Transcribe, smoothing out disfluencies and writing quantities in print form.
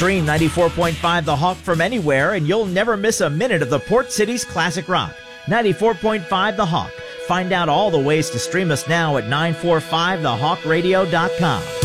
Stream 94.5 The Hawk from anywhere, and you'll never miss a minute of the Port City's classic rock. 94.5 The Hawk. Find out all the ways to stream us now at 945thehawkradio.com.